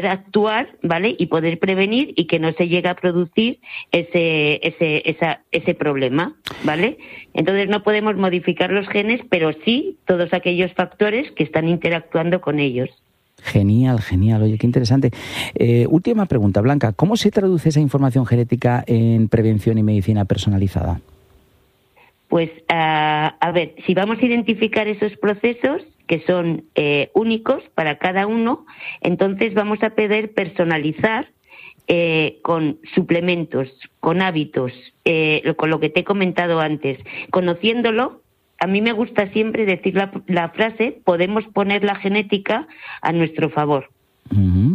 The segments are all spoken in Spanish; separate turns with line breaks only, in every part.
actuar, ¿vale? Y poder prevenir y que no se llegue a producir ese problema, ¿vale? Entonces no podemos modificar los genes, pero sí todos aquellos factores que están interactuando con ellos.
Genial. Oye, qué interesante. Última pregunta, Blanca. ¿Cómo se traduce esa información genética en prevención y medicina personalizada?
Pues, a ver, si vamos a identificar esos procesos que son únicos para cada uno, entonces vamos a poder personalizar con suplementos, con hábitos, con lo que te he comentado antes. Conociéndolo, a mí me gusta siempre decir la frase, podemos poner la genética a nuestro favor.
Uh-huh.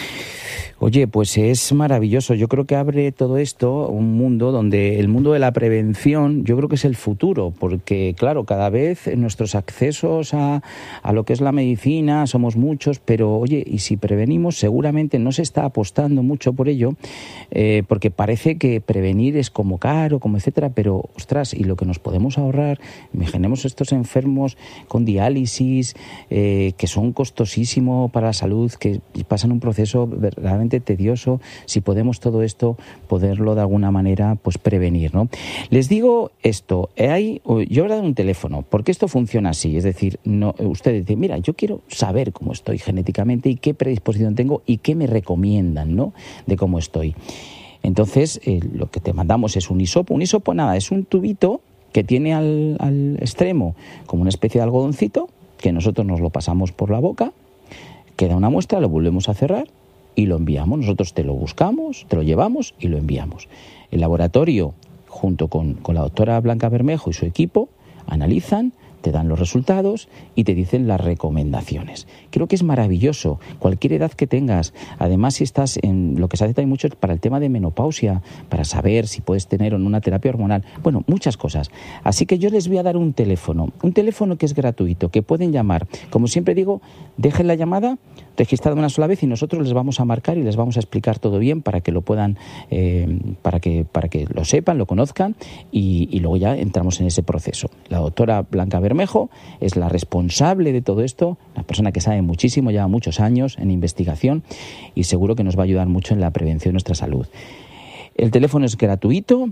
Oye, pues es maravilloso. Yo creo que abre todo esto un mundo donde el mundo de la prevención, yo creo que es el futuro, porque claro, cada vez nuestros accesos a lo que es la medicina somos muchos, pero oye, y si prevenimos, seguramente no se está apostando mucho por ello, porque parece que prevenir es como caro, como etcétera, pero ostras, y lo que nos podemos ahorrar, imaginemos estos enfermos con diálisis, que son costosísimos para la salud, que pasan un proceso verdaderamente tedioso, si podemos todo esto, poderlo de alguna manera pues prevenir, ¿no? Les digo esto, yo he dado un teléfono, porque esto funciona así, es decir, no, usted dice, mira, yo quiero saber cómo estoy genéticamente y qué predisposición tengo y qué me recomiendan, ¿no?, de cómo estoy. Entonces, lo que te mandamos es un hisopo. Un hisopo, nada, es un tubito que tiene al extremo como una especie de algodoncito, que nosotros nos lo pasamos por la boca, queda una muestra, lo volvemos a cerrar y lo enviamos. Nosotros te lo buscamos, te lo llevamos y lo enviamos. El laboratorio, junto con la doctora Blanca Bermejo y su equipo, analizan, te dan los resultados y te dicen las recomendaciones. Creo que es maravilloso, cualquier edad que tengas. Además, si estás en lo que se hace también mucho para el tema de menopausia, para saber si puedes tener o no una terapia hormonal, bueno, muchas cosas. Así que yo les voy a dar un teléfono que es gratuito, que pueden llamar. Como siempre digo, dejen la llamada registrada una sola vez y nosotros les vamos a marcar y les vamos a explicar todo bien para que lo puedan, para que lo sepan, lo conozcan y luego ya entramos en ese proceso. La doctora Blanca Bermejo es la responsable de todo esto, una persona que sabe muchísimo, lleva muchos años en investigación y seguro que nos va a ayudar mucho en la prevención de nuestra salud. El teléfono es gratuito,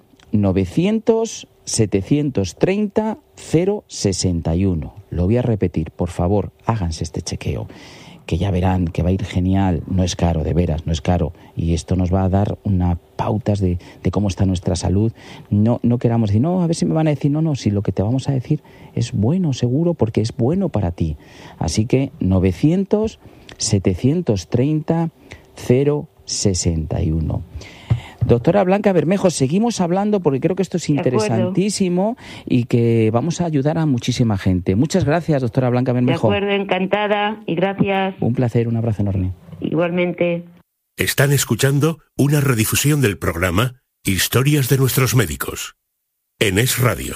900-730-061. Lo voy a repetir, por favor, háganse este chequeo, que ya verán que va a ir genial. No es caro, de veras, no es caro. Y esto nos va a dar unas pautas de cómo está nuestra salud. No queramos decir, no, a ver si me van a decir, no, si lo que te vamos a decir es bueno, seguro, porque es bueno para ti. Así que 900-730-061. Doctora Blanca Bermejo, seguimos hablando porque creo que esto es interesantísimo y que vamos a ayudar a muchísima gente. Muchas gracias, doctora Blanca Bermejo.
De acuerdo, encantada y gracias.
Un placer, un abrazo enorme.
Igualmente.
Están escuchando una redifusión del programa Historias de nuestros médicos en Es Radio.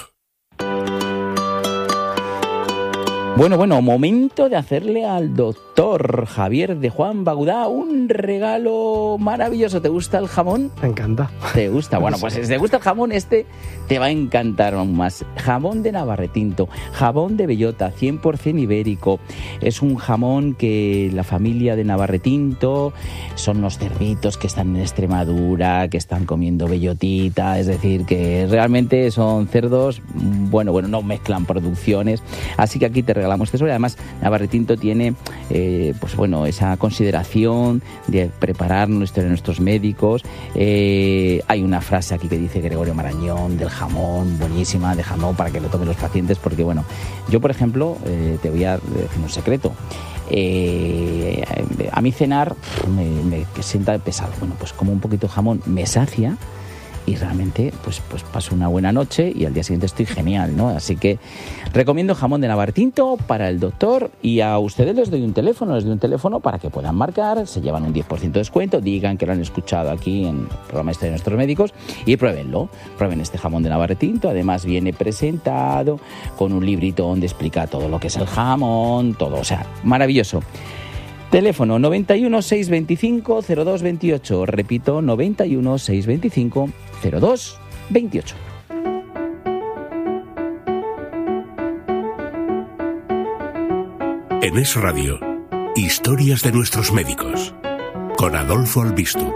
Bueno, momento de hacerle al doctor Javier de Juan Bagudá un regalo maravilloso. ¿Te gusta el jamón?
Me encanta.
¿Te gusta? Bueno, pues si te gusta el jamón, este te va a encantar aún más. Jamón de Navarretinto, jamón de bellota, 100% ibérico. Es un jamón que la familia de Navarretinto son los cerditos que están en Extremadura, que están comiendo bellotita, es decir, que realmente son cerdos, bueno, no mezclan producciones. Así que aquí te regalamos este sobre. Además, Navarretinto tiene esa consideración de preparar nuestros médicos. Hay una frase aquí que dice Gregorio Marañón del jamón, buenísima, de jamón para que lo tomen los pacientes, porque yo por ejemplo te voy a decir un secreto. A mí cenar me sienta pesado. Bueno, pues como un poquito de jamón me sacia y realmente pues paso una buena noche y al día siguiente estoy genial, ¿no? Así que recomiendo jamón de Navarretinto para el doctor y a ustedes les doy un teléfono para que puedan marcar, se llevan un 10% de descuento, digan que lo han escuchado aquí en el programa de nuestros médicos y prueben este jamón de Navarretinto. Además viene presentado con un librito donde explica todo lo que es el jamón, todo, o sea, maravilloso. Teléfono 91 625 0228. Repito, 91 625 0228.
En Es Radio, historias de nuestros médicos. con Adolfo Albistu.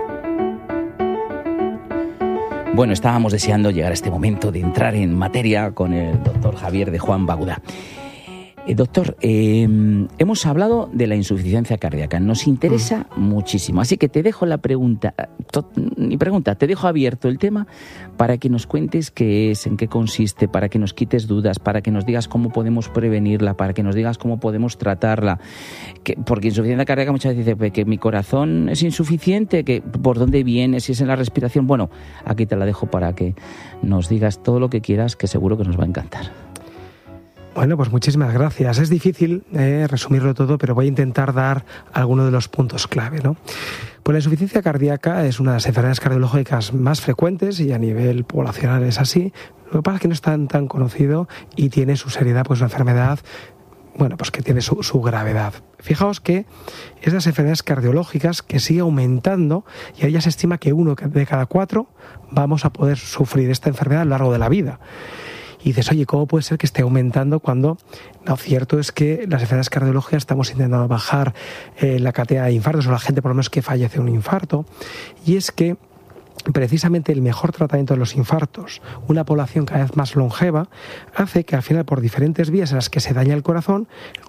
Bueno, estábamos deseando llegar a este momento de entrar en materia con el doctor Javier de Juan Baguda. Doctor, hemos hablado de la insuficiencia cardíaca, nos interesa muchísimo, así que te dejo la pregunta, te dejo abierto el tema para que nos cuentes qué es, en qué consiste, para que nos quites dudas, para que nos digas cómo podemos prevenirla, para que nos digas cómo podemos tratarla, porque insuficiencia cardíaca muchas veces dice que mi corazón es insuficiente, que por dónde viene, si es en la respiración. Bueno, aquí te la dejo para que nos digas todo lo que quieras, que seguro que nos va a encantar.
Bueno, pues muchísimas gracias. Es difícil resumirlo todo, pero voy a intentar dar algunos de los puntos clave, ¿no? Pues la insuficiencia cardíaca es una de las enfermedades cardiológicas más frecuentes y a nivel poblacional es así. Lo que pasa es que no es tan conocido y tiene su seriedad, pues una enfermedad, bueno, pues que tiene su gravedad. Fijaos que es de las enfermedades cardiológicas que sigue aumentando y ahí ya se estima que 1 de cada 4 vamos a poder sufrir esta enfermedad a lo largo de la vida. Y dices, oye, ¿cómo puede ser que esté aumentando cuando lo cierto es que las enfermedades cardiológicas estamos intentando bajar la cantidad de infartos o la gente por lo menos que fallece de un infarto? Y es que precisamente el mejor tratamiento de los infartos, una población cada vez más longeva, hace que al final por diferentes vías en las que se daña el corazón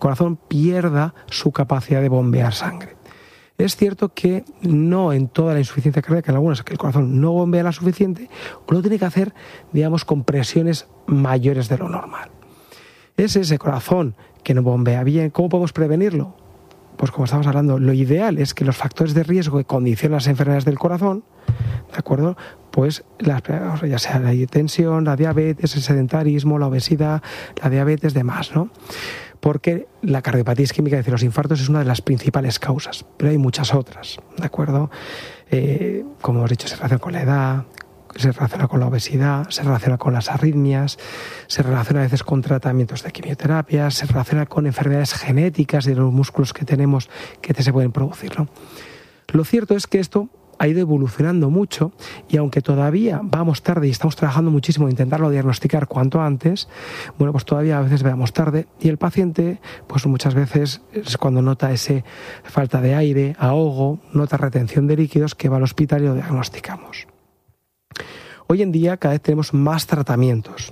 pierda su capacidad de bombear sangre. Es cierto que no en toda la insuficiencia cardíaca, en algunas que el corazón no bombea la suficiente o lo tiene que hacer, digamos, con presiones mayores de lo normal. Es ese corazón que no bombea bien. ¿Cómo podemos prevenirlo? Pues como estamos hablando, lo ideal es que los factores de riesgo que condicionan las enfermedades del corazón, ¿de acuerdo? Pues ya sea la hipertensión, la diabetes, el sedentarismo, la obesidad, la diabetes, demás, ¿no? Porque la cardiopatía isquémica, es decir, los infartos, es una de las principales causas, pero hay muchas otras, ¿de acuerdo? Como hemos dicho, se relaciona con la edad, se relaciona con la obesidad, se relaciona con las arritmias, se relaciona a veces con tratamientos de quimioterapia, se relaciona con enfermedades genéticas de los músculos que tenemos que se pueden producir, ¿no? Lo cierto es que esto ha ido evolucionando mucho y aunque todavía vamos tarde y estamos trabajando muchísimo en intentarlo diagnosticar cuanto antes, bueno, pues todavía a veces vamos tarde y el paciente, pues muchas veces es cuando nota ese falta de aire, ahogo, nota retención de líquidos, que va al hospital y lo diagnosticamos. Hoy en día cada vez tenemos más tratamientos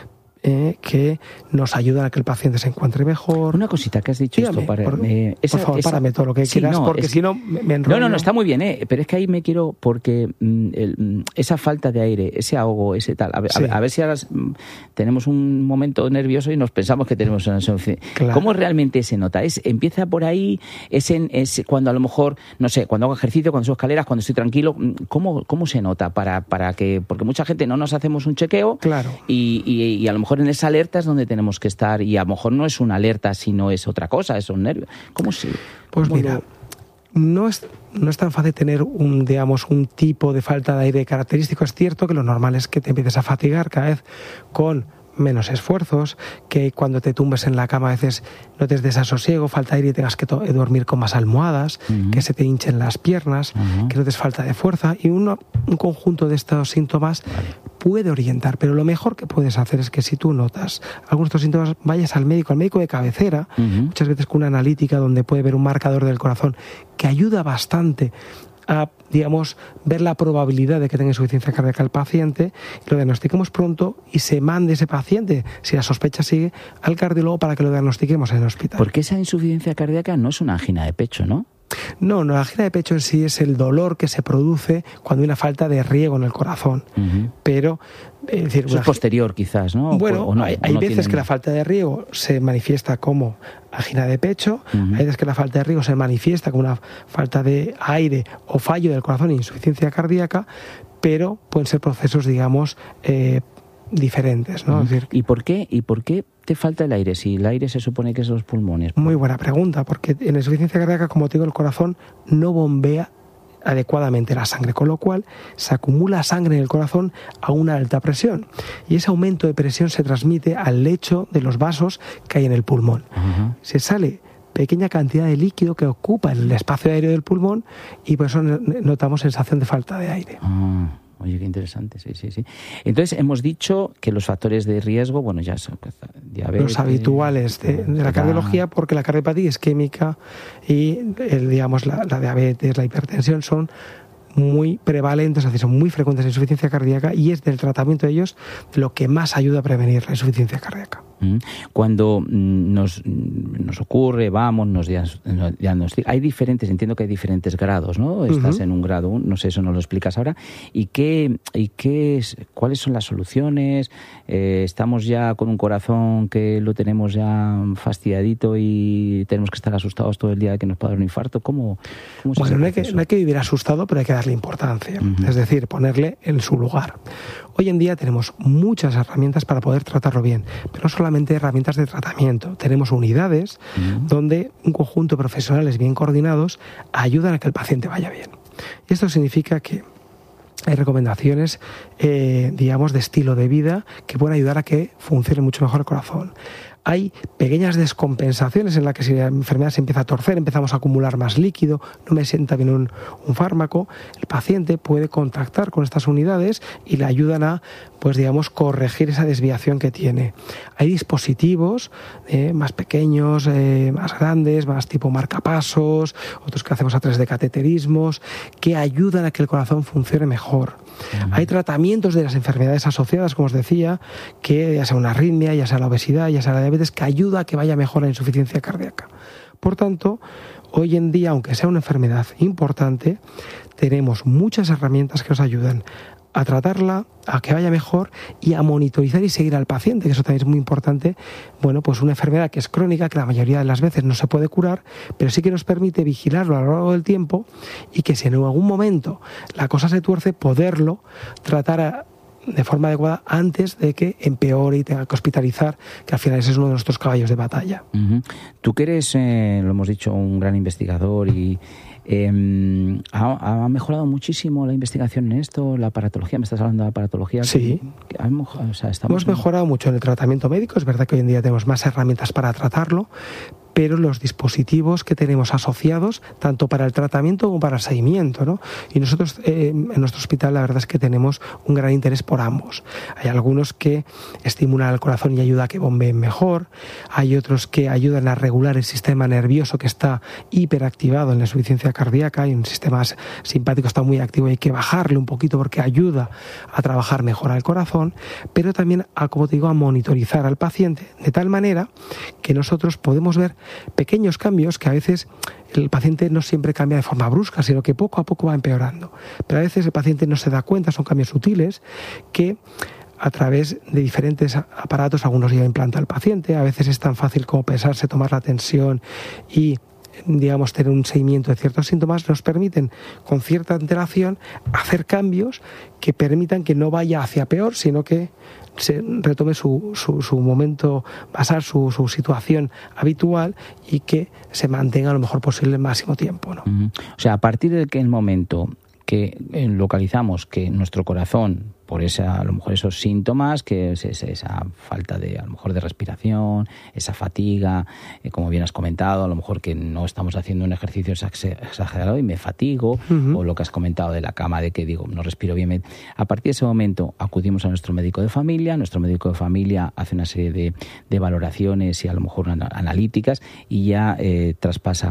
que nos ayudan a que el paciente se encuentre mejor.
Una cosita que has dicho.
Dígame, por favor, párame todo lo que quieras, porque si no me enrollo.
No, está muy bien, pero es que ahí me quiero, porque esa falta de aire, ese ahogo, ese tal, a ver si ahora tenemos un momento nervioso y nos pensamos que tenemos una insuficiencia. Claro. ¿Cómo realmente se nota? ¿Empieza por ahí? ¿Es cuando a lo mejor, no sé, cuando hago ejercicio, cuando subo escaleras, cuando estoy tranquilo? ¿Cómo se nota? Para que, porque mucha gente no nos hacemos un chequeo, claro, y a lo mejor en esa alerta es donde tenemos que estar, y a lo mejor no es una alerta, sino es otra cosa, es un nervio. ¿Cómo se...?
Pues mira, no es tan fácil tener un tipo de falta de aire característico. Es cierto que lo normal es que te empieces a fatigar cada vez con menos esfuerzos, que cuando te tumbes en la cama a veces notes desasosiego, falta de aire y tengas que dormir con más almohadas, que se te hinchen las piernas, que notes falta de fuerza, y un conjunto de estos síntomas puede orientar, pero lo mejor que puedes hacer es que si tú notas algunos de estos síntomas, vayas al médico de cabecera, muchas veces con una analítica donde puede ver un marcador del corazón que ayuda bastante a, ver la probabilidad de que tenga insuficiencia cardíaca el paciente, lo diagnostiquemos pronto y se mande ese paciente, si la sospecha sigue, al cardiólogo para que lo diagnostiquemos en el hospital.
Porque esa insuficiencia cardíaca no es una angina de pecho, ¿no?
No, la angina de pecho en sí es el dolor que se produce cuando hay una falta de riego en el corazón. Pero, es decir,
eso es posterior quizás, ¿no?
Bueno, hay veces que la falta de riego se manifiesta como angina de pecho, hay veces que la falta de riego se manifiesta como una falta de aire o fallo del corazón e insuficiencia cardíaca, pero pueden ser procesos, diferentes, ¿no? Es decir,
¿Y por qué te falta el aire si el aire se supone que es los pulmones?
Muy buena pregunta, porque en la insuficiencia cardíaca, como te digo, el corazón no bombea adecuadamente la sangre, con lo cual se acumula sangre en el corazón a una alta presión y ese aumento de presión se transmite al lecho de los vasos que hay en el pulmón. Se sale pequeña cantidad de líquido que ocupa el espacio aéreo del pulmón y por eso notamos sensación de falta de aire.
Oye, qué interesante, sí. Entonces, hemos dicho que los factores de riesgo, bueno, ya son diabetes...
Los habituales de la cardiología, porque la cardiopatía isquémica y, la diabetes, la hipertensión son muy prevalentes, es decir, son muy frecuentes en insuficiencia cardíaca, y es del tratamiento de ellos lo que más ayuda a prevenir la insuficiencia cardíaca.
Cuando nos ocurre, vamos, nos diagnostican, hay diferentes, entiendo que hay diferentes grados, ¿no? Estás en un grado 1, no sé, eso nos lo explicas ahora. ¿Cuáles son las soluciones? ¿Estamos ya con un corazón que lo tenemos ya fastidiadito y tenemos que estar asustados todo el día de que nos pueda dar un infarto? ¿Cómo
bueno, no hay que vivir asustado, pero hay que darle importancia, es decir, ponerle en su lugar. Hoy en día tenemos muchas herramientas para poder tratarlo bien, pero no solamente herramientas de tratamiento. Tenemos unidades donde un conjunto de profesionales bien coordinados ayudan a que el paciente vaya bien. Y esto significa que hay recomendaciones, de estilo de vida que pueden ayudar a que funcione mucho mejor el corazón. Hay pequeñas descompensaciones en las que si la enfermedad se empieza a torcer, empezamos a acumular más líquido, no me sienta bien un fármaco, el paciente puede contactar con estas unidades y le ayudan a, corregir esa desviación que tiene. Hay dispositivos más pequeños, más grandes, más tipo marcapasos, otros que hacemos a través de cateterismos, que ayudan a que el corazón funcione mejor. Hay tratamientos de las enfermedades asociadas, como os decía, que ya sea una arritmia, ya sea la obesidad, ya sea la diabetes, que ayuda a que vaya mejor la insuficiencia cardíaca. Por tanto, hoy en día, aunque sea una enfermedad importante, tenemos muchas herramientas que nos ayudan a tratarla, a que vaya mejor y a monitorizar y seguir al paciente, que eso también es muy importante. Bueno, pues una enfermedad que es crónica, que la mayoría de las veces no se puede curar, pero sí que nos permite vigilarlo a lo largo del tiempo y que si en algún momento la cosa se tuerce, poderlo tratar de forma adecuada antes de que empeore y tenga que hospitalizar, que al final ese es uno de nuestros caballos de batalla.
Tú que eres, lo hemos dicho, un gran investigador y ¿ha mejorado muchísimo la investigación en esto? ¿La aparatología? ¿Me estás hablando de aparatología?
Sí. Hemos mejorado mucho en el tratamiento médico. Es verdad que hoy en día tenemos más herramientas para tratarlo, pero los dispositivos que tenemos asociados, tanto para el tratamiento como para el seguimiento, ¿no? Y nosotros en nuestro hospital la verdad es que tenemos un gran interés por ambos. Hay algunos que estimulan al corazón y ayudan a que bombeen mejor, hay otros que ayudan a regular el sistema nervioso que está hiperactivado en la insuficiencia cardíaca, y un sistema simpático está muy activo y hay que bajarle un poquito porque ayuda a trabajar mejor al corazón, pero también a, como te digo, a monitorizar al paciente de tal manera que nosotros podemos ver pequeños cambios que a veces el paciente no siempre cambia de forma brusca, sino que poco a poco va empeorando. Pero a veces el paciente no se da cuenta, son cambios sutiles que a través de diferentes aparatos, algunos ya implanta el paciente, a veces es tan fácil como pesarse, tomar la tensión y tener un seguimiento de ciertos síntomas, nos permiten con cierta antelación hacer cambios que permitan que no vaya hacia peor, sino que se retome su momento basal, su situación habitual, y que se mantenga lo mejor posible el máximo tiempo, ¿no?
O sea, a partir del momento que localizamos que nuestro corazón, por a lo mejor esos síntomas, que es esa falta de, a lo mejor, de respiración, esa fatiga, como bien has comentado, a lo mejor que no estamos haciendo un ejercicio exagerado y me fatigo, o lo que has comentado de la cama, de que digo, no respiro bien. A partir de ese momento acudimos a nuestro médico de familia hace una serie de valoraciones y a lo mejor analíticas, y ya traspasa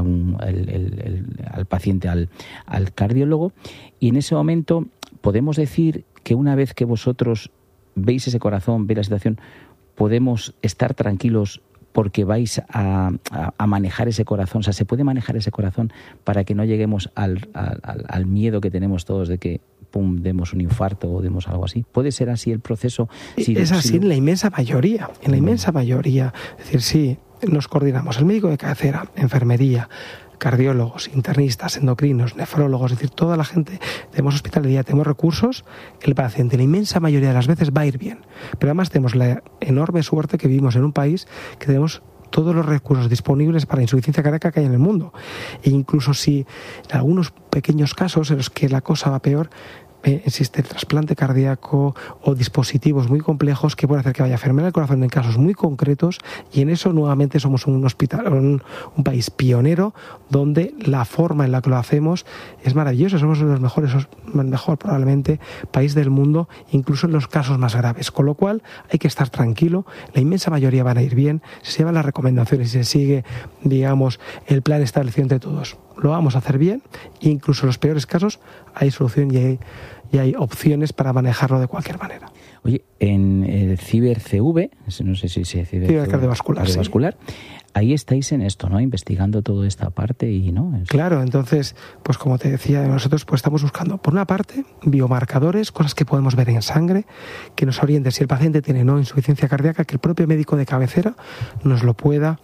al paciente al cardiólogo, y en ese momento podemos decir que una vez que vosotros veis ese corazón, veis la situación, podemos estar tranquilos porque vais a manejar ese corazón. O sea, se puede manejar ese corazón para que no lleguemos al miedo que tenemos todos de que demos un infarto o demos algo así. ¿Puede ser así el proceso?
Es así en la inmensa mayoría. En la inmensa mayoría. Es decir, sí, nos coordinamos. El médico de cabecera, enfermería, cardiólogos, internistas, endocrinos, nefrólogos, es decir, toda la gente, tenemos hospitalidad, tenemos recursos, el paciente la inmensa mayoría de las veces va a ir bien. Pero además tenemos la enorme suerte que vivimos en un país que tenemos todos los recursos disponibles para la insuficiencia cardíaca que hay en el mundo. E incluso si en algunos pequeños casos en los que la cosa va peor, existe el trasplante cardíaco o dispositivos muy complejos que pueden hacer que vaya a enfermar el corazón en casos muy concretos, y en eso nuevamente somos un país pionero donde la forma en la que lo hacemos es maravillosa. Somos el mejor probablemente país del mundo, incluso en los casos más graves, con lo cual hay que estar tranquilo. La inmensa mayoría van a ir bien si se llevan las recomendaciones y se sigue, digamos, el plan establecido entre todos. Lo vamos a hacer bien, incluso en los peores casos hay solución y hay opciones para manejarlo de cualquier manera.
Oye, en el CiberCV, no sé si es
cibercardiovascular, sí.
Ahí estáis en esto, ¿no? Investigando toda esta parte y no.
Claro, entonces, pues como te decía, nosotros pues estamos buscando, por una parte, biomarcadores, cosas que podemos ver en sangre, que nos orienten si el paciente tiene o no insuficiencia cardíaca, que el propio médico de cabecera nos lo pueda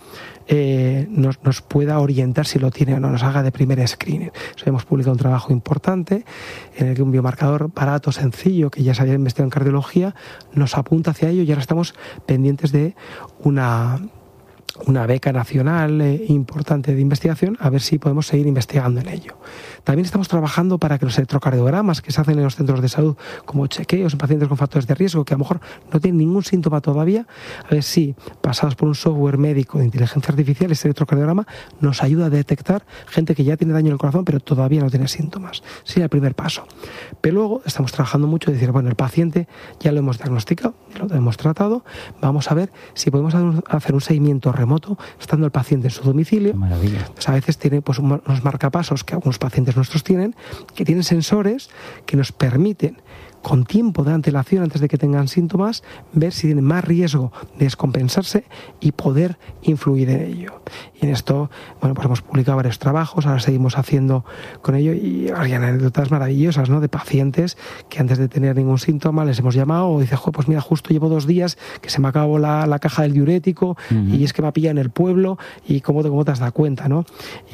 nos pueda orientar si lo tiene o no, nos haga de primer screening. Eso, hemos publicado un trabajo importante en el que un biomarcador barato, sencillo, que ya se había investigado en cardiología, nos apunta hacia ello, y ahora estamos pendientes de una beca nacional importante de investigación, a ver si podemos seguir investigando en ello. También estamos trabajando para que los electrocardiogramas que se hacen en los centros de salud como chequeos en pacientes con factores de riesgo que a lo mejor no tienen ningún síntoma todavía, a ver si, pasados por un software médico de inteligencia artificial, ese electrocardiograma nos ayuda a detectar gente que ya tiene daño en el corazón pero todavía no tiene síntomas. Sería el primer paso. Pero luego estamos trabajando mucho en decir, bueno, el paciente ya lo hemos diagnosticado, lo hemos tratado, vamos a ver si podemos hacer un seguimiento remoto estando el paciente en su domicilio.
Maravilla.
Pues a veces tiene pues unos marcapasos que algunos pacientes nuestros tienen, que tienen sensores que nos permiten, con tiempo de antelación, antes de que tengan síntomas, ver si tienen más riesgo de descompensarse y poder influir en ello. Y en esto, bueno, pues hemos publicado varios trabajos, ahora seguimos haciendo con ello, y hay anécdotas maravillosas, ¿no?, de pacientes que antes de tener ningún síntoma les hemos llamado o dice, pues mira, justo llevo 2 días que se me acabó la caja del diurético, y es que me ha pillado en el pueblo, y cómo te has dado cuenta, ¿no?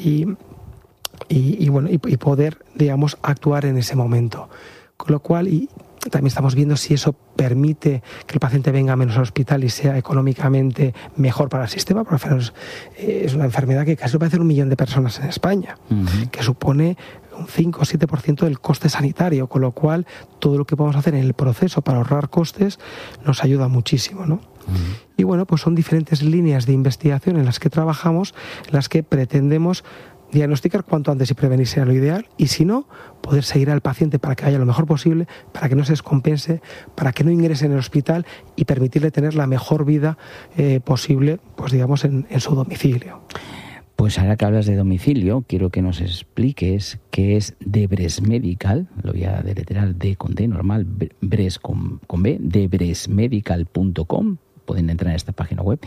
Y bueno, y poder, digamos, actuar en ese momento. Con lo cual, y también estamos viendo si eso permite que el paciente venga menos al hospital y sea económicamente mejor para el sistema, porque es una enfermedad que casi puede hacer 1 millón de personas en España, que supone un 5 o 7% del coste sanitario, con lo cual todo lo que podamos hacer en el proceso para ahorrar costes nos ayuda muchísimo, ¿no? Y bueno, pues son diferentes líneas de investigación en las que trabajamos, en las que pretendemos diagnosticar cuanto antes y prevenir sea lo ideal, y si no, poder seguir al paciente para que vaya lo mejor posible, para que no se descompense, para que no ingrese en el hospital y permitirle tener la mejor vida posible, pues digamos, en su domicilio.
Pues ahora que hablas de domicilio, quiero que nos expliques qué es Debres Medical, lo voy a deletrear D con D normal, Bres con B, debresmedical.com, pueden entrar en esta página web,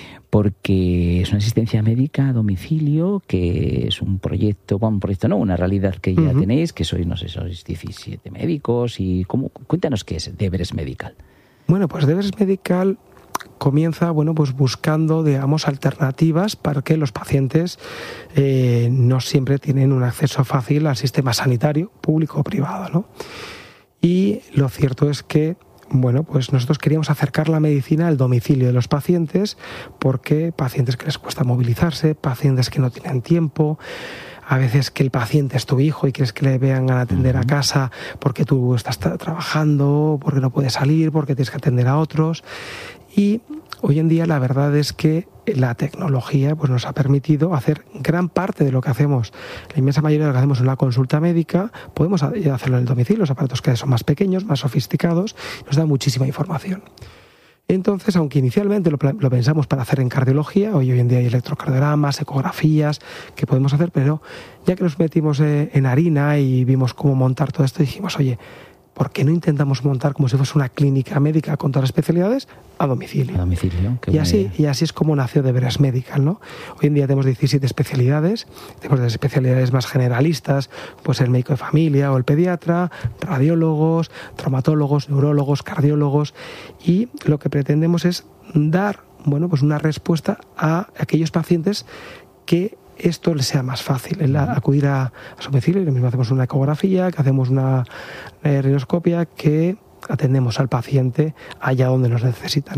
porque es una asistencia médica a domicilio, que es un proyecto, una realidad que ya tenéis, que sois 17 médicos, y cuéntanos qué es Debres Medical. Bueno, pues Debres Medical comienza, pues buscando, digamos, alternativas para que los pacientes no siempre tienen un acceso fácil al sistema sanitario, público o privado, ¿no? Y lo cierto es que pues nosotros queríamos acercar la medicina al domicilio de los pacientes, porque pacientes que les cuesta movilizarse, pacientes que no tienen tiempo, a veces que el paciente es tu hijo y quieres que le vengan a atender a casa porque tú estás trabajando, porque no puedes salir, porque tienes que atender a otros. Y hoy en día la verdad es que la tecnología pues nos ha permitido hacer gran parte de lo que hacemos. La inmensa mayoría de lo que hacemos en una consulta médica podemos hacerlo en el domicilio. Los aparatos que son más pequeños, más sofisticados, nos dan muchísima información. Entonces, aunque inicialmente lo pensamos para hacer en cardiología, hoy en día hay electrocardiogramas, ecografías que podemos hacer, pero ya que nos metimos en harina y vimos cómo montar todo esto, dijimos, oye, ¿por qué no intentamos montar como si fuese una clínica médica con todas las especialidades a domicilio? A domicilio, qué buena idea. Y así es como nació Debres Medical, ¿no? Hoy en día tenemos 17 especialidades, tenemos de especialidades más generalistas, pues el médico de familia o el pediatra, radiólogos, traumatólogos, neurólogos, cardiólogos, y lo que pretendemos es dar, pues una respuesta a aquellos pacientes que esto les sea más fácil, el acudir a su domicilio. Y lo mismo hacemos una ecografía, que hacemos una rinoscopia, que atendemos al paciente allá donde nos necesita, ¿no?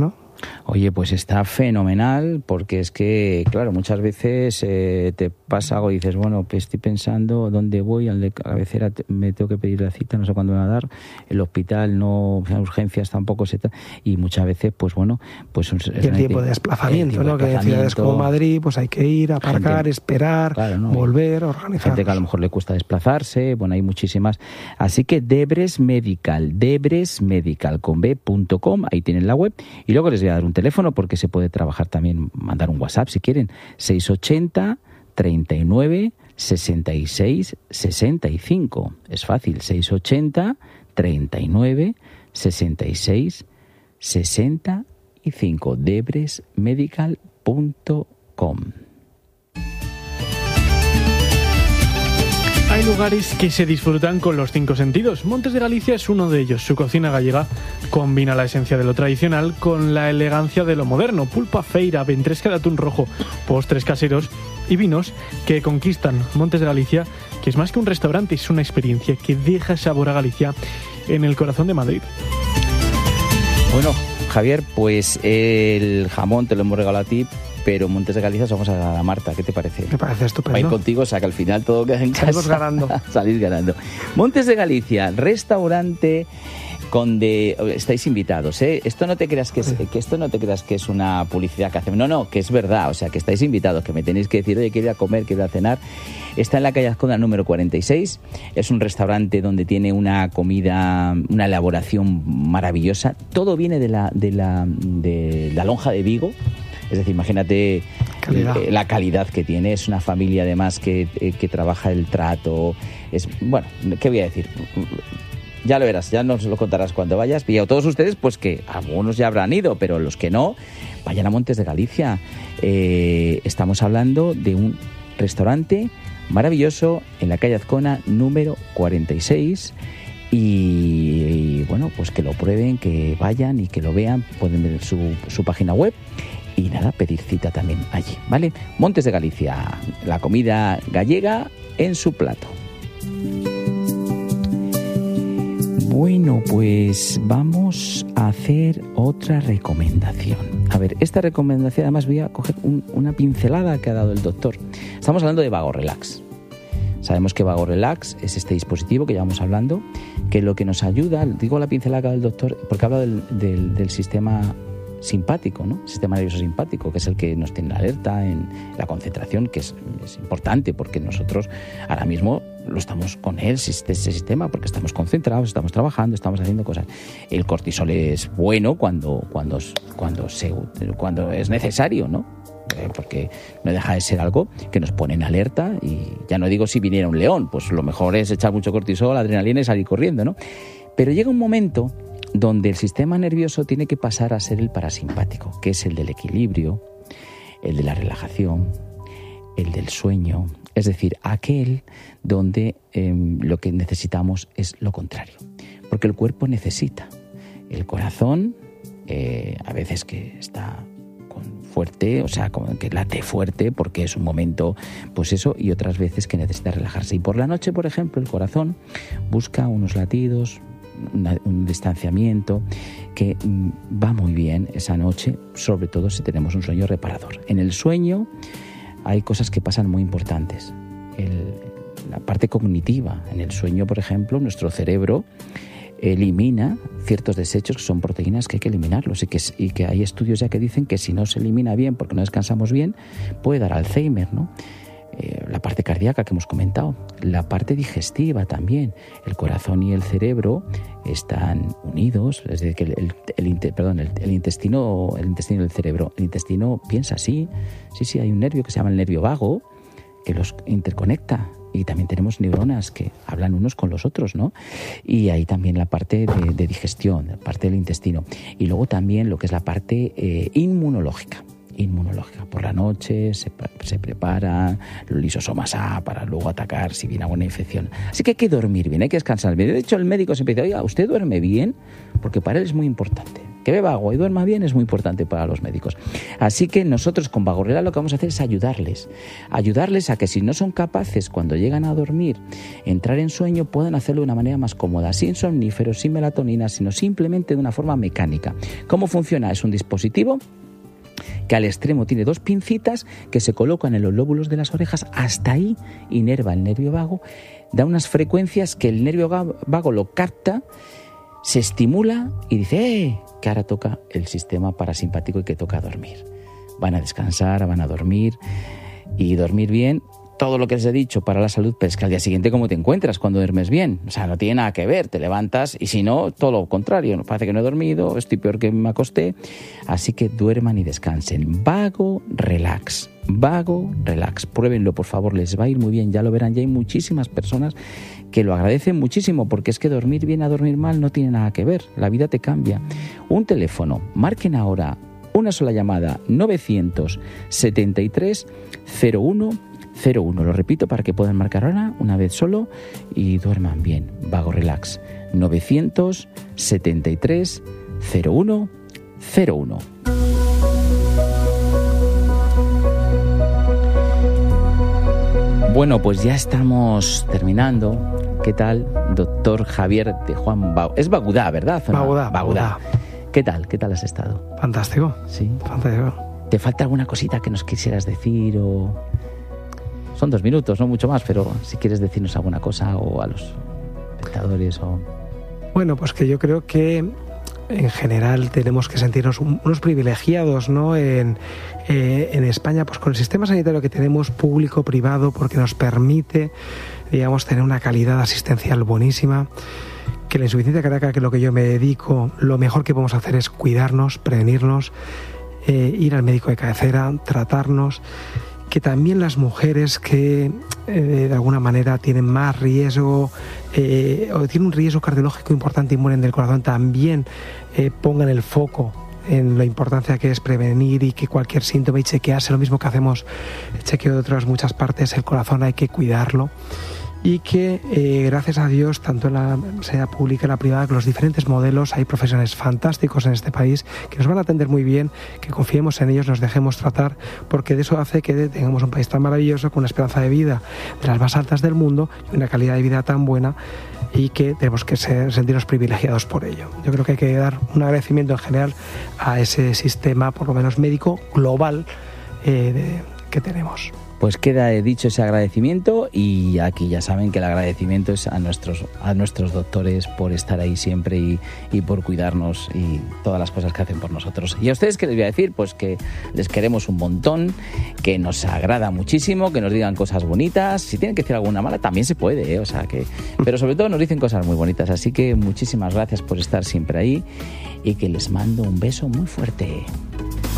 Oye, pues está fenomenal, porque es que, claro, muchas veces te pasa algo y dices, bueno, pues estoy pensando dónde voy, al de cabecera me tengo que pedir la cita, no sé cuándo me va a dar, el hospital no, urgencias tampoco se y muchas veces, pues bueno, pues
y el tiempo de desplazamiento, ¿no? Que en ciudades como Madrid, pues hay que ir, aparcar, esperar, claro, ¿no? Volver, organizar.
Gente que a lo mejor le cuesta desplazarse, bueno, hay muchísimas. Así que Debres Medical con b.com, ahí tienen la web, y luego les voy a dar un teléfono porque se puede trabajar también, mandar un WhatsApp si quieren, 680 39 66 65. Es fácil, 680 39 66 65. debresmedical.com.
Hay lugares que se disfrutan con los 5 sentidos. Montes de Galicia es uno de ellos. Su cocina gallega combina la esencia de lo tradicional con la elegancia de lo moderno. Pulpa, feira, ventresca de atún rojo, postres caseros y vinos que conquistan Montes de Galicia, que es más que un restaurante, es una experiencia que deja sabor a Galicia en el corazón de Madrid.
Bueno, Javier, pues el jamón te lo hemos regalado a ti, pero Montes de Galicia somos a Marta, ¿qué te parece?
Me parece estupendo.
Va a ir contigo, o sea que al final todo queda en casa.
Salimos ganando.
Salís ganando. Montes de Galicia, restaurante donde estáis invitados, ¿eh? Esto no te creas que es una publicidad que hacemos. No, que es verdad, o sea que estáis invitados, que me tenéis que decir, oye, quiero ir a comer, quiero ir a cenar. Está en la calle Azcona número 46. Es un restaurante donde tiene una comida, una elaboración maravillosa. Todo viene de la lonja de Vigo. Es decir, imagínate la calidad que tiene. Es una familia además que trabaja el trato. Bueno, ¿qué voy a decir? Ya lo verás, ya nos lo contarás cuando vayas. Y a todos ustedes, pues que algunos ya habrán ido, pero los que no, vayan a Montes de Galicia. Estamos hablando de un restaurante maravilloso en la calle Azcona número 46. Y bueno, pues que lo prueben, que vayan y que lo vean. Pueden ver su página web. Y nada, pedir cita también allí, ¿vale? Montes de Galicia, la comida gallega en su plato. Bueno, pues vamos a hacer otra recomendación. A ver, esta recomendación, además voy a coger una pincelada que ha dado el doctor. Estamos hablando de Vago Relax. Sabemos que Vago Relax es este dispositivo que llevamos hablando, que lo que nos ayuda, digo la pincelada que ha dado el doctor, porque habla del sistema simpático, ¿no? Sistema nervioso simpático, que es el que nos tiene alerta en la concentración, que es importante porque nosotros ahora mismo lo estamos con ese sistema, porque estamos concentrados, estamos trabajando, estamos haciendo cosas. El cortisol es bueno cuando es necesario, ¿no? Porque no deja de ser algo que nos pone en alerta, y ya no digo si viniera un león, pues lo mejor es echar mucho cortisol, adrenalina y salir corriendo, ¿no? Pero llega un momento donde el sistema nervioso tiene que pasar a ser el parasimpático, que es el del equilibrio, el de la relajación, el del sueño, es decir, aquel donde lo que necesitamos es lo contrario, porque el cuerpo necesita. El corazón, a veces que está fuerte, o sea, que late fuerte porque es un momento, pues eso, y otras veces que necesita relajarse. Y por la noche, por ejemplo, el corazón busca unos latidos, un distanciamiento que va muy bien esa noche, sobre todo si tenemos un sueño reparador. En el sueño hay cosas que pasan muy importantes. La parte cognitiva. En el sueño, por ejemplo, nuestro cerebro elimina ciertos desechos que son proteínas que hay que eliminarlos, y que hay estudios ya que dicen que si no se elimina bien porque no descansamos bien, puede dar Alzheimer, ¿no? La parte cardíaca que hemos comentado, la parte digestiva también. El corazón y el cerebro están unidos, es decir, que el intestino y el cerebro. El intestino piensa así, sí, hay un nervio que se llama el nervio vago que los interconecta, y también tenemos neuronas que hablan unos con los otros, ¿no? Y ahí también la parte de digestión, la parte del intestino, y luego también lo que es la parte inmunológica. Por la noche se prepara los lisosomas A para luego atacar si viene alguna infección. Así que hay que dormir bien, hay que descansar bien. De hecho, el médico siempre dice, oiga, ¿usted duerme bien? Porque para él es muy importante. que beba agua y duerma bien es muy importante para los médicos. Así que nosotros con Vago Relax lo que vamos a hacer es ayudarles a que si no son capaces cuando llegan a dormir entrar en sueño, puedan hacerlo de una manera más cómoda, sin somníferos, sin melatonina, sino simplemente de una forma mecánica. ¿Cómo funciona? Es un dispositivo que al extremo tiene 2 pincitas que se colocan en los lóbulos de las orejas, hasta ahí inerva el nervio vago, da unas frecuencias que el nervio vago lo capta, se estimula y dice que ahora toca el sistema parasimpático y que toca dormir. Van a descansar, van a dormir y dormir bien. Todo lo que les he dicho para la salud, pero es que al día siguiente ¿cómo te encuentras cuando duermes bien? O sea, no tiene nada que ver, te levantas y si no, todo lo contrario, parece que no he dormido, estoy peor que me acosté. Así que duerman y descansen. Vago Relax, pruébenlo por favor, les va a ir muy bien, ya lo verán, ya hay muchísimas personas que lo agradecen muchísimo, porque es que dormir bien a dormir mal no tiene nada que ver, la vida te cambia. Un teléfono, marquen ahora una sola llamada, 973 01 01, lo repito para que puedan marcar ahora una vez solo y duerman bien. Vago Relax, 973 01 01. Bueno, pues ya estamos terminando. ¿Qué tal, doctor Javier de Juan Baudá? Es Baudá, ¿verdad?
Baudá.
¿Qué tal has estado?
Fantástico.
Sí.
Fantástico.
¿Te falta alguna cosita que nos quisieras decir o...? Son 2 minutos, no mucho más, pero si quieres decirnos alguna cosa o a los espectadores o...
Bueno, pues que yo creo que en general tenemos que sentirnos unos privilegiados, ¿no? En España, pues con el sistema sanitario que tenemos, público, privado, porque nos permite, digamos, tener una calidad asistencial buenísima. Que la insuficiencia cardíaca, que es lo que yo me dedico, lo mejor que podemos hacer es cuidarnos, prevenirnos, ir al médico de cabecera, tratarnos. Que también las mujeres que de alguna manera tienen más riesgo o tienen un riesgo cardiológico importante y mueren del corazón, también pongan el foco en la importancia que es prevenir y que cualquier síntoma y chequearse, lo mismo que hacemos el chequeo de otras muchas partes, el corazón hay que cuidarlo. Y que gracias a Dios, tanto en la sanidad pública y en la privada, con los diferentes modelos, hay profesionales fantásticos en este país que nos van a atender muy bien, que confiemos en ellos, nos dejemos tratar, porque de eso hace que tengamos un país tan maravilloso, con una esperanza de vida de las más altas del mundo y una calidad de vida tan buena, y que tenemos que sentirnos privilegiados por ello. Yo creo que hay que dar un agradecimiento en general a ese sistema, por lo menos médico, global que tenemos.
Pues queda dicho ese agradecimiento, y aquí ya saben que el agradecimiento es a nuestros doctores por estar ahí siempre y por cuidarnos y todas las cosas que hacen por nosotros. Y a ustedes, ¿qué les voy a decir? Pues que les queremos un montón, que nos agrada muchísimo, que nos digan cosas bonitas. Si tienen que decir alguna mala también se puede, o sea que, pero sobre todo nos dicen cosas muy bonitas. Así que muchísimas gracias por estar siempre ahí y que les mando un beso muy fuerte.